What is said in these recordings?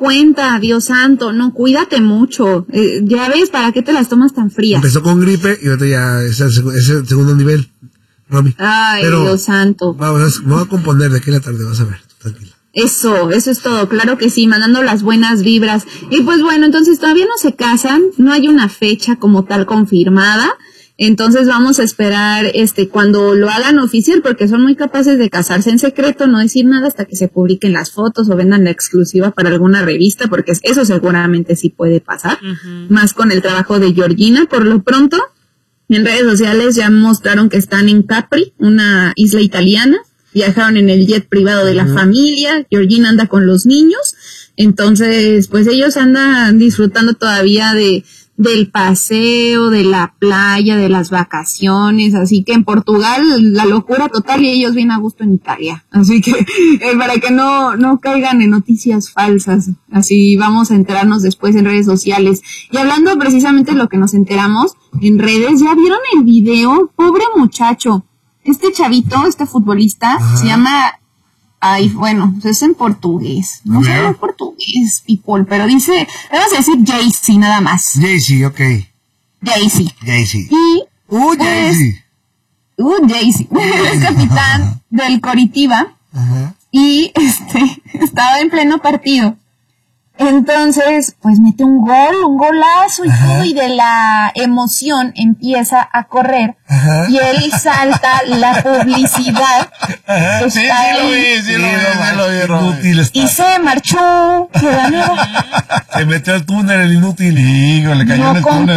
cuenta, Dios santo, no, cuídate mucho, ya ves, ¿para qué te las tomas tan frías? Empezó con gripe y ahorita ya es el segundo nivel, Romy. Ay, pero, Dios santo. Me voy a componer de aquí a la tarde, vas a ver, tranquila. Eso es todo, claro que sí, mandando las buenas vibras. Y pues bueno, entonces todavía no se casan, no hay una fecha como tal confirmada, entonces vamos a esperar cuando lo hagan oficial, porque son muy capaces de casarse en secreto, no decir nada hasta que se publiquen las fotos o vendan la exclusiva para alguna revista, porque eso seguramente sí puede pasar, más con el trabajo de Georgina. Por lo pronto, en redes sociales ya mostraron que están en Capri, una isla italiana. Viajaron en el jet privado de la familia, Georgina anda con los niños, entonces pues ellos andan disfrutando todavía del paseo, de la playa, de las vacaciones, así que en Portugal la locura total y ellos bien a gusto en Italia, así que para que no caigan en noticias falsas, así vamos a enterarnos después en redes sociales. Y hablando precisamente de lo que nos enteramos en redes, ¿ya vieron el video? Pobre muchacho. Este chavito, este futbolista, se llama, es en portugués, no sé en portugués, people, pero dice, vamos a decir Jay-Z nada más. Jay-Z, ok. Jay-Z. Jay-Z. Y, Jay-Z. Jay-Z. Es capitán del Coritiba. Ajá. Y, estaba en pleno partido. Entonces, pues mete un golazo y todo, y de la emoción empieza a correr. Ajá. Y él salta la publicidad. Sí lo vi. Y se marchó. Se metió al túnel el inútil y le cayó en el túnel.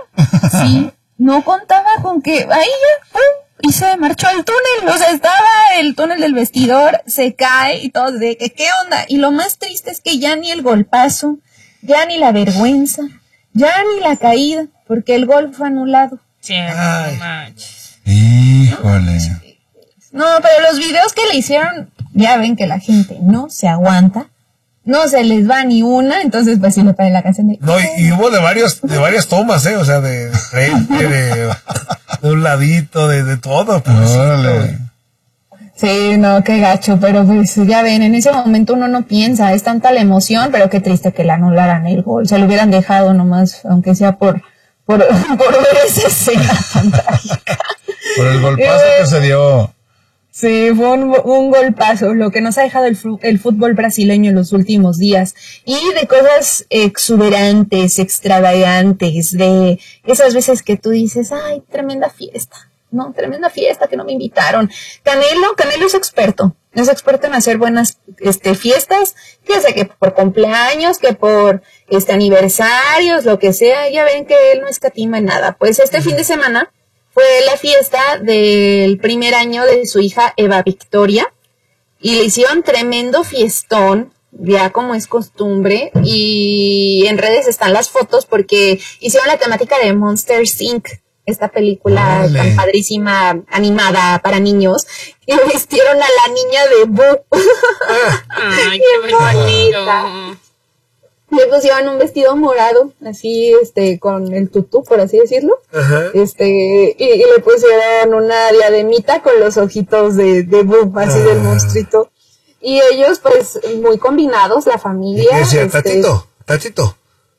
No contaba con que ahí ya, ¡pum! Y se marchó al túnel, o sea, estaba el túnel del vestidor, se cae y todo, de que qué onda. Y lo más triste es que ya ni el golpazo, ya ni la vergüenza, ya ni la caída, porque el gol fue anulado. Sí, no manches. Híjole. No, pero los videos que le hicieron, ya ven que la gente no se aguanta, no se les va ni una, entonces pues sí le pone la canción de... No, y hubo de varias tomas, o sea, de frente, de un ladito, de todo, pues. Sí, no, qué gacho, pero pues ya ven, en ese momento uno no piensa, es tanta la emoción, pero qué triste que le anularan el gol, se lo hubieran dejado nomás, aunque sea por ver esa escena fantástica. Por el golpazo que se dio. Sí, fue un golpazo, lo que nos ha dejado el fútbol brasileño en los últimos días. Y de cosas exuberantes, extravagantes, de esas veces que tú dices, ay, tremenda fiesta, que no me invitaron. Canelo es experto en hacer buenas fiestas, ya sea que por cumpleaños, que por aniversarios, lo que sea, ya ven que él no escatima en nada. Pues fin de semana fue la fiesta del primer año de su hija Eva Victoria y le hicieron tremendo fiestón, ya como es costumbre, y en redes están las fotos porque hicieron la temática de Monsters Inc., esta película tan padrísima, animada para niños, y vistieron a la niña de Boo. Ay, qué bonita. Le pusieron un vestido morado, así, con el tutú, por así decirlo. Ajá. Y le pusieron una diademita con los ojitos de Boo, así del monstruito. Y ellos, pues, muy combinados, la familia. ¿Y qué decía? Tatito. Tatito.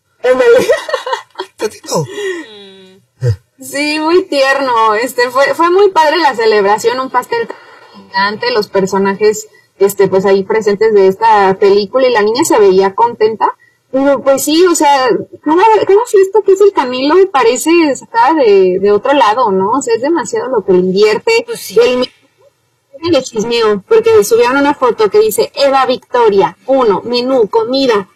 Sí, muy tierno. Fue muy padre la celebración, un pastel gigante, los personajes, pues ahí presentes de esta película, y la niña se veía contenta. Pero pues sí, o sea, cada fiesta que es el Canelo me parece sacada de otro lado, ¿no? O sea, es demasiado lo que le invierte. Pues sí. El chismeo, porque subieron una foto que dice Eva Victoria, menú, comida,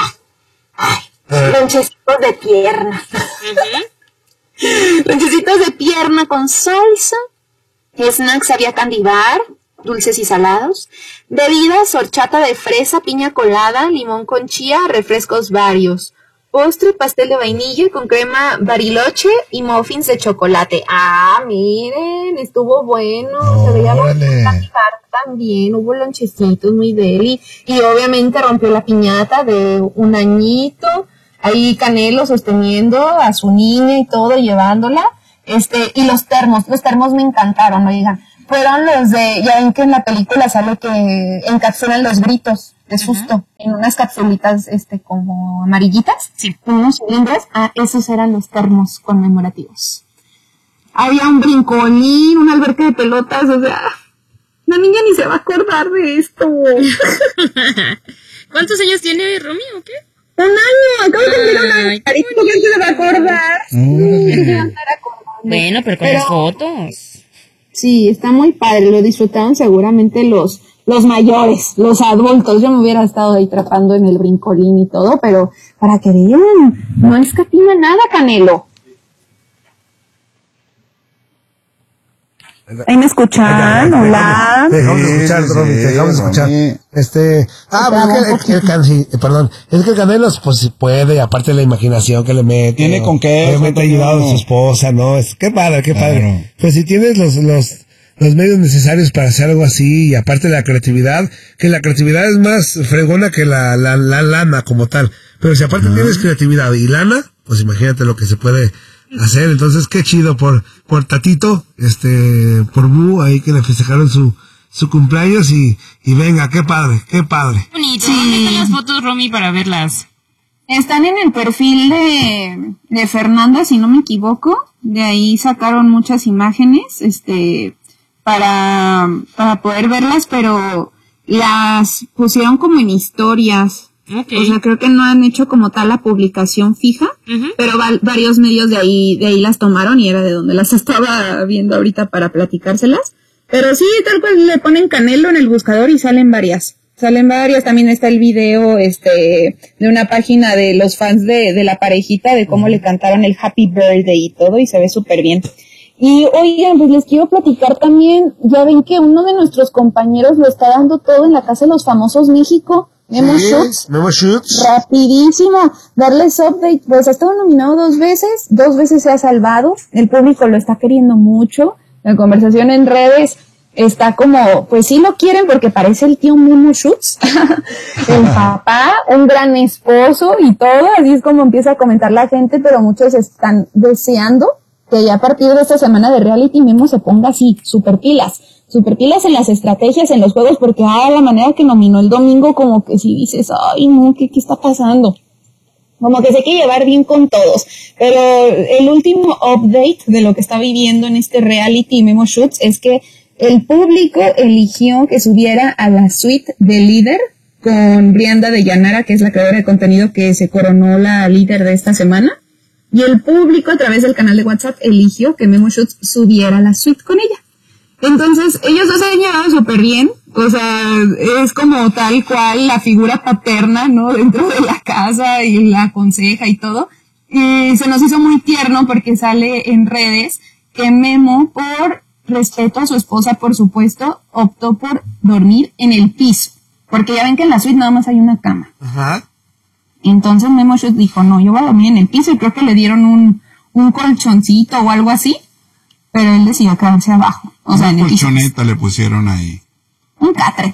lonchecitos de pierna. Lonchecitos de pierna con salsa, snacks, había candy bar, dulces y salados, bebidas, horchata de fresa, piña colada, limón con chía, refrescos varios, postre, pastel de vainilla con crema Bariloche y muffins de chocolate. Miren, estuvo bueno, se veía la carta también, hubo lonchecitos muy deli, y obviamente rompió la piñata de un añito, ahí Canelo sosteniendo a su niña y todo, llevándola, y los termos me encantaron, oigan. fueron los de, ya ven que en la película sale que encapsulan los gritos de susto en unas capsulitas como amarillitas, con unos cilindros. Esos eran los termos conmemorativos. Había un brincolín, una alberca de pelotas, o sea, la niña ni se va a acordar de esto. ¿Cuántos años tiene Romy o qué? Un año, acabo de cumplir un año. ¿Quién se va a acordar? Bueno, pero con las fotos. Sí, está muy padre, lo disfrutaron seguramente los mayores, los adultos. Yo me hubiera estado ahí trepando en el brincolín y todo, pero para que vean, no escatima nada, Canelo. ¿Ahí me escuchan? Hola. Dejamos de escuchar, Romy, dejamos de escuchar. Perdón, es que el Canelo, pues si puede, aparte de la imaginación que le mete. Tiene con qué. Obviamente ha ayudado a su esposa, ¿no? Qué padre. Claro. Pues si tienes los medios necesarios para hacer algo así, y aparte de la creatividad, que la creatividad es más fregona que la lana como tal. Pero si aparte tienes creatividad y lana, pues imagínate lo que se puede hacer. Entonces qué chido por Tatito, por Bu, ahí que le festejaron su cumpleaños y venga, qué padre. Bonito. Sí. ¿Dónde están las fotos, Romy, para verlas? Están en el perfil de Fernanda, si no me equivoco. De ahí sacaron muchas imágenes, para poder verlas, pero las pusieron como en historias. Okay. O sea, creo que no han hecho como tal la publicación fija, pero varios medios de ahí las tomaron y era de donde las estaba viendo ahorita para platicárselas. Pero sí, tal cual le ponen Canelo en el buscador y salen varias. También está el video, de una página de los fans de la parejita, de cómo le cantaron el Happy Birthday y todo, y se ve súper bien. Y oigan, pues les quiero platicar también, ya ven que uno de nuestros compañeros lo está dando todo en la Casa de los Famosos México. Memo Schutz. Rapidísimo, darles update, pues ha estado nominado 2 veces se ha salvado, el público lo está queriendo mucho, la conversación en redes está como, pues sí lo quieren porque parece el tío Memo Schutz, el papá, un gran esposo y todo, así es como empieza a comentar la gente, pero muchos están deseando que ya a partir de esta semana de reality Memo se ponga así, super pilas en las estrategias, en los juegos, porque la manera que nominó el domingo, como que si dices, ay no, ¿qué está pasando? Como que se quiere llevar bien con todos, pero el último update de lo que está viviendo en este reality Memo Schutz es que el público eligió que subiera a la suite de líder con Brianda de Llanara, que es la creadora de contenido que se coronó la líder de esta semana, y el público a través del canal de WhatsApp eligió que Memo Schutz subiera a la suite con ella. Entonces, ellos dos se han llevado súper bien, o sea, es como tal cual la figura paterna, ¿no? Dentro de la casa y la aconseja y todo. Y se nos hizo muy tierno porque sale en redes que Memo, por respeto a su esposa, por supuesto, optó por dormir en el piso. Porque ya ven que en la suite nada más hay una cama. Ajá. Entonces Memo Schutz dijo, no, yo voy a dormir en el piso, y creo que le dieron un colchoncito o algo así. Pero él decidió quedarse abajo. O sea, en el colchoneta le pusieron ahí. Un catre.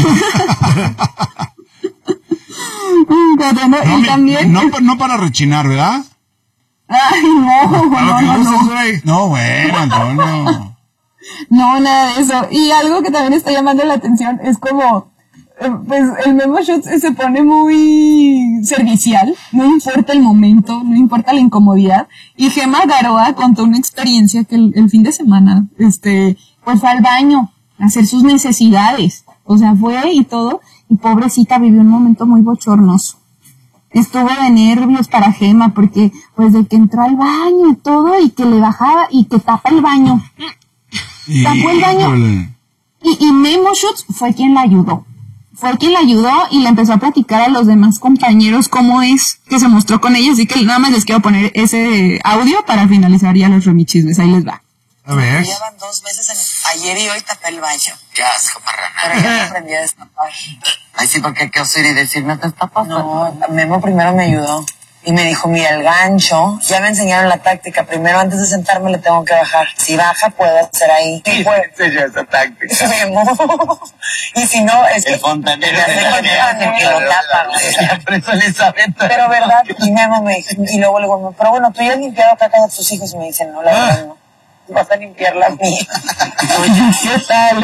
Un catre, ¿no? No, y también... no para rechinar, ¿verdad? Ay, no. No, bueno, Antonio. No, nada de eso. Y algo que también está llamando la atención es como... Pues el Memo Schutz se pone muy servicial, no importa el momento, no importa la incomodidad. Y Gemma Garoa contó una experiencia que el fin de semana, pues fue al baño a hacer sus necesidades. O sea, fue y todo, y pobrecita vivió un momento muy bochornoso. Estuvo de nervios para Gemma porque, pues, de que entró al baño y todo, y que le bajaba, y que tapa el baño. Tapó el baño. Y Memo Schutz fue quien la ayudó. Y le empezó a platicar a los demás compañeros cómo es que se mostró con ella. Así que nada más les quiero poner ese audio para finalizar ya los remichismes. Ahí les va. A ver. Me llevan 2 veces ayer y hoy tapé el baño. Qué asco, marrana. Pero ya me aprendí a destapar. Ay, sí, porque qué oso ir y decir, no te destapas. No, Memo primero me ayudó. Y me dijo, mira, el gancho, ya me enseñaron la táctica. Primero, antes de sentarme, le tengo que bajar. Si baja, puedo hacer ahí. ¿Quién te enseñó esa táctica? Memo. Y si no, es que... El fontanero. El que lo tapa. Por eso le sabe todo. Pero, ¿verdad? Y Memo me dijo, y luego le digo, pero bueno, tú ya has limpiado caca de tus hijos. Y me dice, no, la verdad no. vas a limpiar la mía. Oye, ¿qué tal,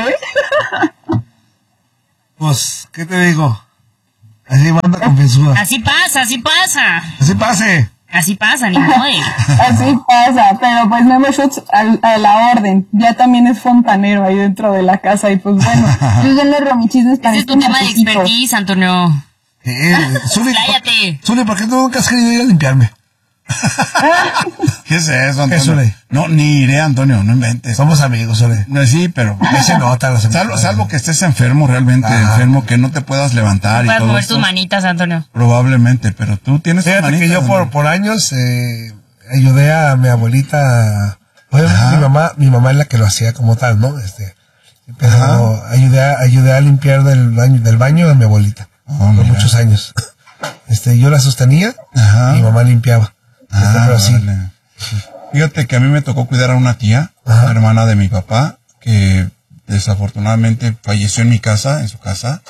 Pues, ¿qué te digo? Así manda confianzuda. Así pasa, así pasa. Así pase. Así pasa, ni modo. Así pasa, pero pues Memo Shots a la orden. Ya también es fontanero ahí dentro de la casa y pues bueno, yo ya los romichismes para Ese es tu tema de expertise, Antonio. Cállate. Zuli, ¿por qué tú nunca has querido ir a limpiarme? ¿Qué es eso, Antonio? ¿Qué, Zuli? No, ni iré, Antonio, no inventes. Somos amigos, Zuli. No, sí, pero... Ya se nota la Salvo que estés enfermo, realmente enfermo, que no te puedas levantar y Puedes todo mover esto. tus manitas, Antonio. Probablemente, pero tú tienes tus Fíjate manitas, que yo Antonio. por años ayudé a mi abuelita. Obviamente mi mamá es la que lo hacía como tal, ¿no? Pero ayudé a limpiar del baño a mi abuelita por mira. muchos años. Yo la sostenía y mi mamá limpiaba. Pero sí. Vale. Fíjate que a mí me tocó cuidar a una tía, Ajá. una hermana de mi papá, que desafortunadamente falleció en su casa.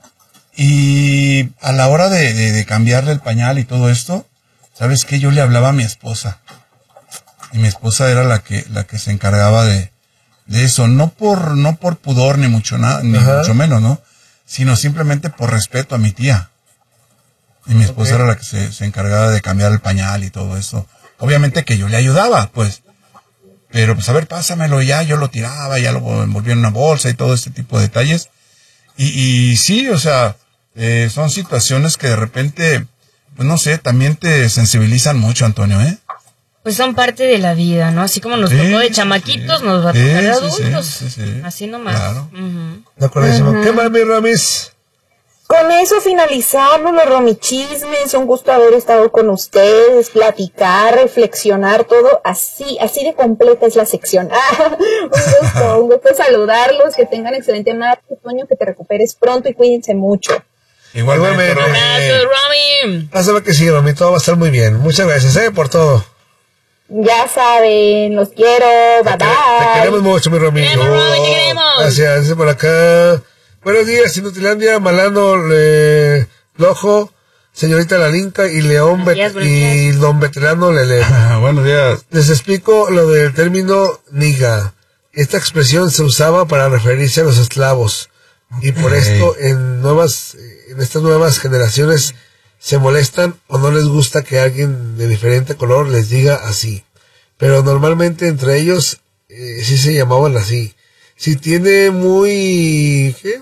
Y a la hora de cambiarle el pañal y todo esto, ¿sabes qué? Yo le hablaba a mi esposa. Y mi esposa era la que se encargaba de eso. No por pudor, ni mucho mucho menos, ¿no? Sino simplemente por respeto a mi tía. Y mi esposa era la que se encargaba de cambiar el pañal y todo eso. Obviamente que yo le ayudaba, pues. Pero, pues, a ver, pásamelo ya. Yo lo tiraba, ya lo envolvía en una bolsa y todo este tipo de detalles. Y sí, o sea, son situaciones que de repente, pues, no sé, también te sensibilizan mucho, Antonio, ¿eh? Pues son parte de la vida, ¿no? Así como nos tocó de chamaquitos, nos va a tocar de adultos. Sí. Así nomás. Claro. De acuerdo. ¿Qué más, mi Ramis? Con eso finalizamos los romichismes. Un gusto haber estado con ustedes, platicar, reflexionar, todo así de completa es la sección. Un gusto saludarlos, que tengan excelente martes, Toño, que te recuperes pronto y cuídense mucho. Igualmente. Abrazo, Romy. Vas a ver que sí, Rami, todo va a estar muy bien. Muchas gracias, por todo. Ya saben, los quiero, bye Te bye. queremos mucho, mi Rami. Te queremos, Rami, te queremos. Gracias, dice por acá. Buenos días, Inutilandia, Malano, Lojo, señorita Lalinka y León Buenos días. y don veterano Lele. Buenos días. Les explico lo del término niga. Esta expresión se usaba para referirse a los esclavos. Y por esto en estas nuevas generaciones se molestan o no les gusta que alguien de diferente color les diga así. Pero normalmente entre ellos sí se llamaban así. Si tiene muy... ¿qué?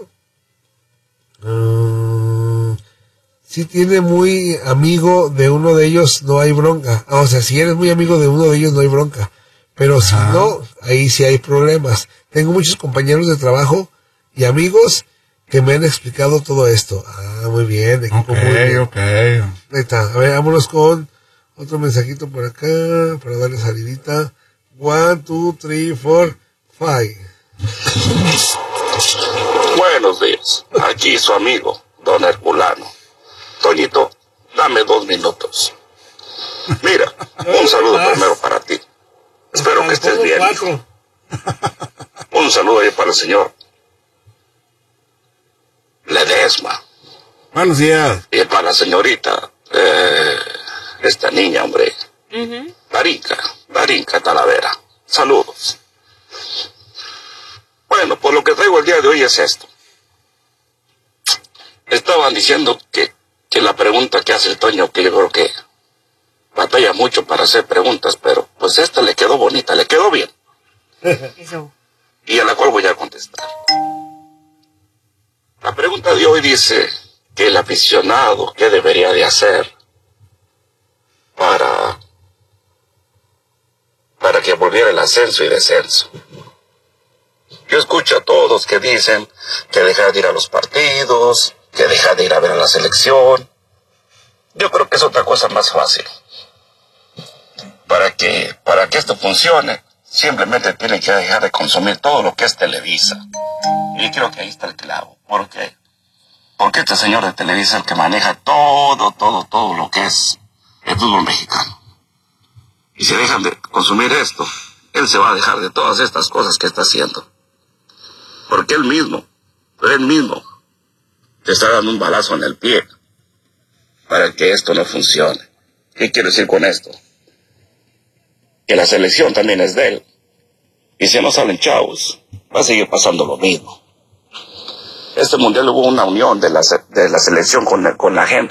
Si tiene muy amigo de uno de ellos, no hay bronca. O sea, si eres muy amigo de uno de ellos, no hay bronca. Pero si no, ahí sí hay problemas. Tengo muchos compañeros de trabajo y amigos que me han explicado todo esto. Muy bien, equipo, muy bien. Ok. Ahí está. A ver, vámonos con otro mensajito por acá para darle salidita. 1, 2, 3, 4, 5. Buenos días, aquí su amigo, don Herculano. Toñito, dame 2 minutos. Mira, un saludo primero para ti. Espero que estés bien, hijo. Un saludo ahí para el señor Ledesma. Buenos días. Y para la señorita, esta niña, hombre. Darinka Talavera. Saludos. Bueno, pues lo que traigo el día de hoy es esto. Estaban diciendo que la pregunta que hace el Toño, que yo creo que batalla mucho para hacer preguntas, pero pues esta le quedó bonita, le quedó bien. Eso. Y a la cual voy a contestar. La pregunta de hoy dice que el aficionado, ¿qué debería de hacer para que volviera el ascenso y descenso? Yo escucho a todos que dicen que deja de ir a los partidos, que deja de ir a ver a la selección. Yo creo que es otra cosa más fácil. Para que esto funcione, simplemente tienen que dejar de consumir todo lo que es Televisa. Y creo que ahí está el clavo. ¿Por qué? Porque este señor de Televisa es el que maneja todo lo que es el fútbol mexicano. Y si dejan de consumir esto, él se va a dejar de todas estas cosas que está haciendo. Porque él mismo te está dando un balazo en el pie para que esto no funcione. ¿Qué quiero decir con esto? Que la selección también es de él. Y si no salen chavos, va a seguir pasando lo mismo. Este mundial hubo una unión de la selección con la gente.